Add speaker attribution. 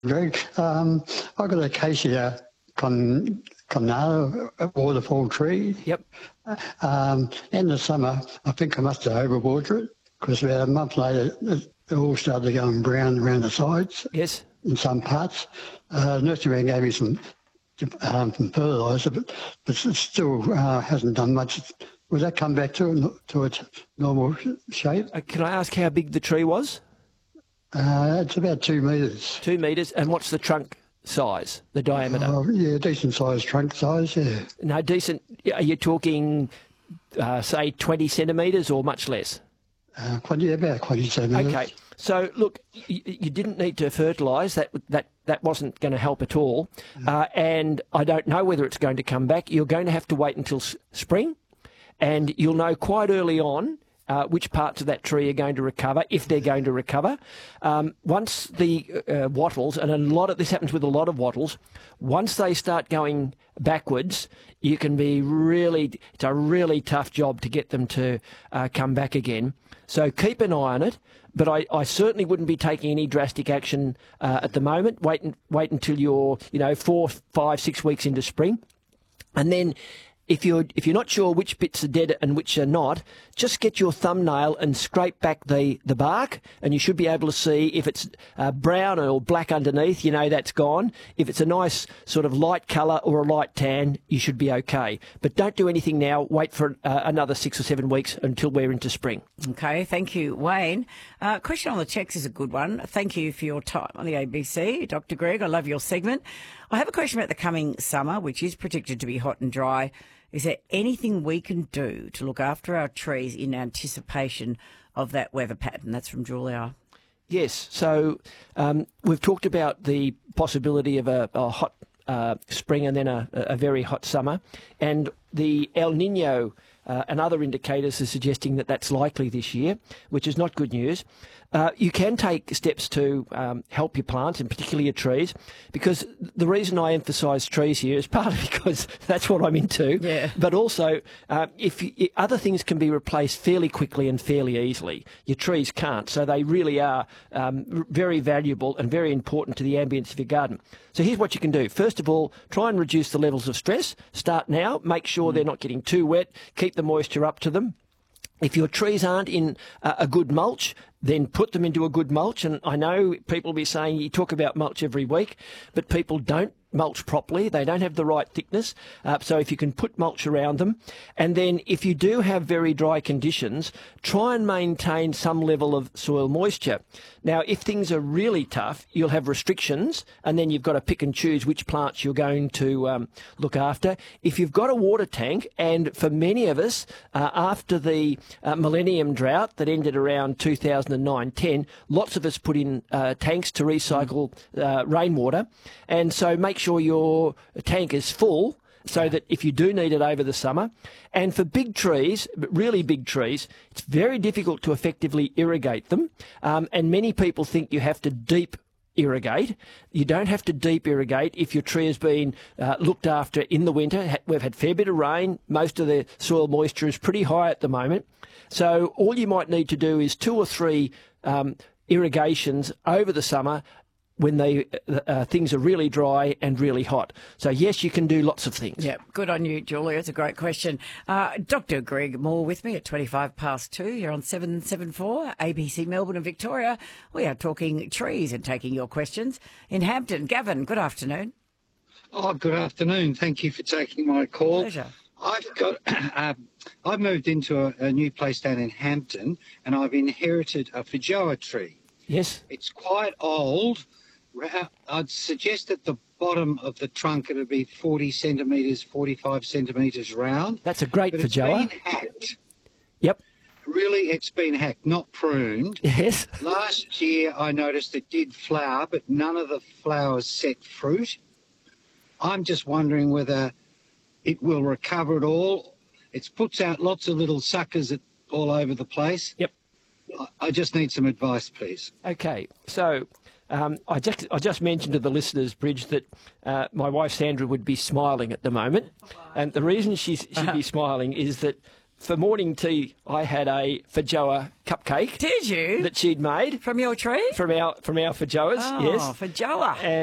Speaker 1: Greg. I've got a acacia conata waterfall tree.
Speaker 2: Yep.
Speaker 1: In the summer, I think I must have overwatered it because about a month later, it all started going brown around the sides.
Speaker 2: Yes.
Speaker 1: In some parts. Nurseryman gave me some fertiliser, but it still hasn't done much. Will that come back to its normal shape?
Speaker 2: Can I ask how big the tree was?
Speaker 1: It's about 2 metres.
Speaker 2: 2 metres. And what's the trunk size, the diameter?
Speaker 1: Yeah, decent sized trunk size, yeah.
Speaker 2: No, decent. Are you talking, say, 20 centimetres or much less?
Speaker 1: About 20 centimetres.
Speaker 2: Okay. So, look, you didn't need to fertilise. That wasn't going to help at all. And I don't know whether it's going to come back. You're going to have to wait until spring, and you'll know quite early on which parts of that tree are going to recover, if they're going to recover. Once the wattles, and this happens with a lot of wattles, once they start going backwards, you can be it's a really tough job to get them to come back again. So keep an eye on it, but I certainly wouldn't be taking any drastic action at the moment. Wait until you're 4, 5, 6 weeks into spring, and then if you're not sure which bits are dead and which are not, just get your thumbnail and scrape back the bark, and you should be able to see if it's brown or black underneath, that's gone. If it's a nice sort of light colour or a light tan, you should be okay. But don't do anything now. Wait for another 6 or 7 weeks until we're into spring.
Speaker 3: Okay, thank you, Wayne. Question on the checks is a good one. Thank you for your time on the ABC, Dr. Greg. I love your segment. I have a question about the coming summer, which is predicted to be hot and dry. Is there anything we can do to look after our trees in anticipation of that weather pattern? That's from Julia.
Speaker 2: Yes. So we've talked about the possibility of a hot spring and then a very hot summer. And the El Nino and other indicators are suggesting that that's likely this year, which is not good news. You can take steps to help your plants, and particularly your trees, because the reason I emphasise trees here is partly because that's what I'm into, but also if other things can be replaced fairly quickly and fairly easily, your trees can't. So they really are very valuable and very important to the ambience of your garden. So here's what you can do. First of all, try and reduce the levels of stress. Start now. Make sure they're not getting too wet. Keep the moisture up to them. If your trees aren't in a good mulch, then put them into a good mulch. And I know people will be saying you talk about mulch every week, but people don't mulch properly. They don't have the right thickness. So if you can put mulch around them. And then if you do have very dry conditions, try and maintain some level of soil moisture. Now, if things are really tough, you'll have restrictions, and then you've got to pick and choose which plants you're going to look after. If you've got a water tank, and for many of us, after the millennium drought that ended around 2009-10, lots of us put in tanks to recycle rainwater. And so make sure your tank is full so that if you do need it over the summer. And for big trees, really big trees, it's very difficult to effectively irrigate them. And many people think you have to deep irrigate. You don't have to deep irrigate if your tree has been looked after in the winter. We've had a fair bit of rain. Most of the soil moisture is pretty high at the moment. So all you might need to do is 2 or 3 irrigations over the summer when things are really dry and really hot. So, yes, you can do lots of things.
Speaker 3: Yeah, good on you, Julia. It's a great question. Dr. Greg Moore with me at 2:25 here on 774 ABC Melbourne and Victoria. We are talking trees and taking your questions. In Hampton, Gavin, good afternoon.
Speaker 4: Oh, good afternoon. Thank you for taking my call.
Speaker 3: Pleasure.
Speaker 4: I've moved into a new place down in Hampton, and I've inherited a feijoa tree.
Speaker 2: Yes.
Speaker 4: It's quite old. I'd suggest at the bottom of the trunk it would be 40 centimetres, 45 centimetres round.
Speaker 2: That's a great feijoa.
Speaker 4: It's been hacked.
Speaker 2: Yep.
Speaker 4: Really, it's been hacked, not pruned.
Speaker 2: Yes.
Speaker 4: Last year I noticed it did flower, but none of the flowers set fruit. I'm just wondering whether it will recover at all. It puts out lots of little suckers all over the place.
Speaker 2: Yep.
Speaker 4: I just need some advice, please.
Speaker 2: Okay, so I just mentioned to the listeners, Bridge, that my wife Sandra would be smiling at the moment, and the reason she'd be smiling is that for morning tea, I had a feijoa cupcake
Speaker 3: Did you?
Speaker 2: that she'd made
Speaker 3: From your tree?
Speaker 2: from our feijoas.
Speaker 3: Oh,
Speaker 2: yes,
Speaker 3: feijoa.